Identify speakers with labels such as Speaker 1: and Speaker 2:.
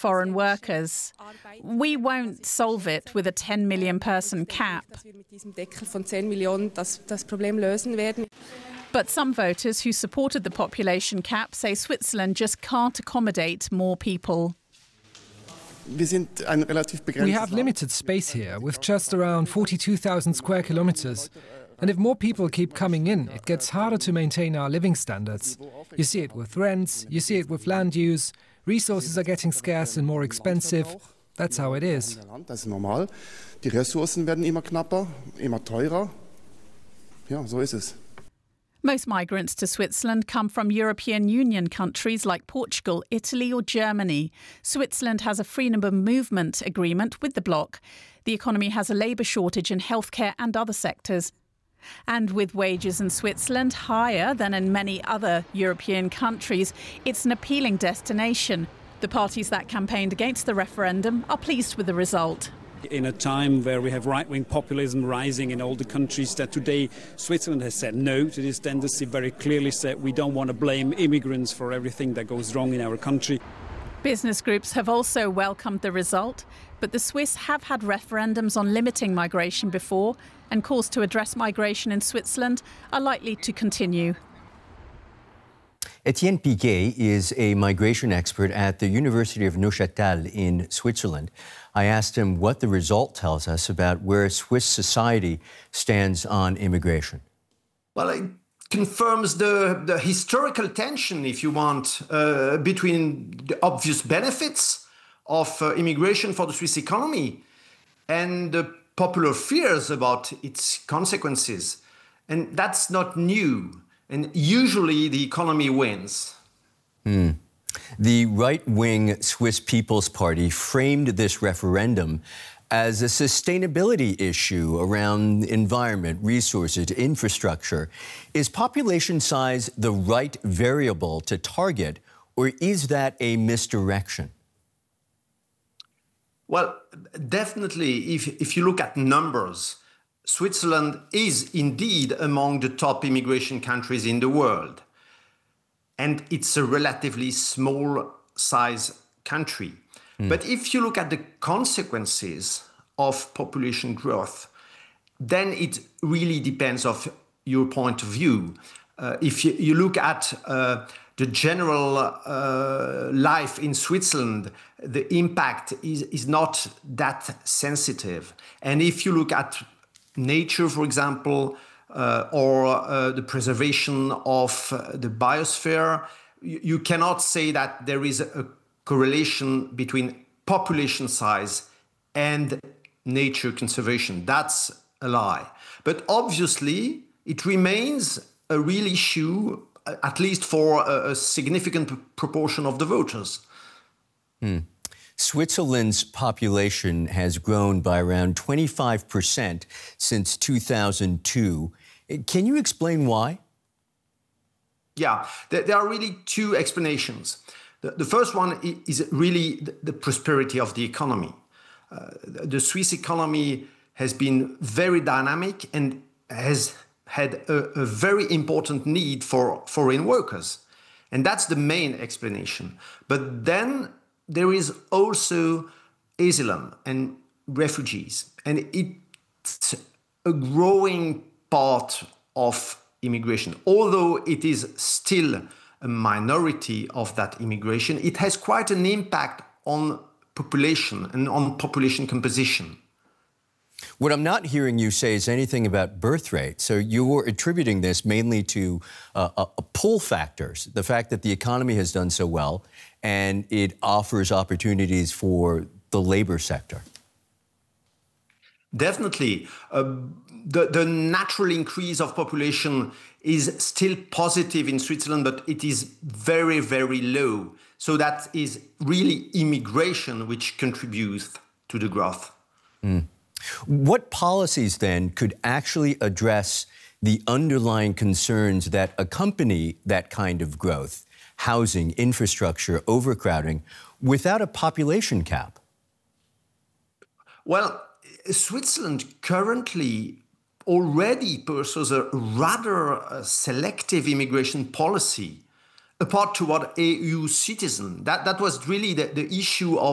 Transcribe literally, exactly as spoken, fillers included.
Speaker 1: foreign workers. We won't solve it with a ten million person cap. But some voters who supported the population cap say Switzerland just can't accommodate more people.
Speaker 2: We have limited space here, with just around forty-two thousand square kilometers. And if more people keep coming in, it gets harder to maintain our living standards. You see it with rents, you see it with land use, resources are getting scarce and more expensive. That's how it is.
Speaker 3: Die Ressourcen werden immer knapper, immer teurer. Ja, so ist es.
Speaker 1: Most migrants to Switzerland come from European Union countries like Portugal, Italy or Germany. Switzerland has a freedom of movement agreement with the bloc. The economy has a labour shortage in healthcare and other sectors. And with wages in Switzerland higher than in many other European countries, it's an appealing destination. The parties that campaigned against the referendum are pleased with the result.
Speaker 4: In a time where we have right-wing populism rising in all the countries, that today Switzerland has said no to this tendency, very clearly said we don't want to blame immigrants for everything that goes wrong in our country.
Speaker 1: Business groups have also welcomed the result, but the Swiss have had referendums on limiting migration before, and calls to address migration in Switzerland are likely to continue.
Speaker 5: Etienne Piguet is a migration expert at the University of Neuchâtel in Switzerland. I asked him what the result tells us about where Swiss society stands on immigration.
Speaker 6: Well, it confirms the, the historical tension, if you want, uh, between the obvious benefits of uh, immigration for the Swiss economy and the popular fears about its consequences. And that's not new. And usually the economy wins.
Speaker 5: Mm. The right-wing Swiss People's Party framed this referendum as a sustainability issue around environment, resources, infrastructure. Is population size the right variable to target, or is that a misdirection?
Speaker 6: Well, definitely, if, if you look at numbers, Switzerland is indeed among the top immigration countries in the world. And it's a relatively small size country. Mm. But if you look at the consequences of population growth, then it really depends on your point of view. Uh, if you, you look at uh, the general uh, life in Switzerland, the impact is, is not that sensitive. And if you look at nature, for example, uh, or uh, the preservation of uh, the biosphere, you, you cannot say that there is a correlation between population size and nature conservation. That's a lie. But obviously, it remains a real issue, at least for a, a significant proportion of the voters.
Speaker 5: Hmm. Switzerland's population has grown by around twenty-five percent since two thousand two. Can you explain why?
Speaker 6: Yeah, there, there are really two explanations. The, the first one is really the, the prosperity of the economy. Uh, the Swiss economy has been very dynamic and has had a, a very important need for foreign workers. And that's the main explanation. But then there is also asylum and refugees, and it's a growing part of immigration. Although it is still a minority of that immigration, it has quite an impact on population and on population composition.
Speaker 5: What I'm not hearing you say is anything about birth rate. So you're attributing this mainly to uh, a, a pull factors, the fact that the economy has done so well and it offers opportunities for the labor sector.
Speaker 6: Definitely. Uh, the, the natural increase of population is still positive in Switzerland, but it is very, very low. So that is really immigration which contributes to the growth.
Speaker 5: Mm. What policies, then, could actually address the underlying concerns that accompany that kind of growth, housing, infrastructure, overcrowding, without a population cap?
Speaker 6: Well, Switzerland currently already pursues a rather uh, selective immigration policy, apart to what E U citizen. That, that was really the, the issue of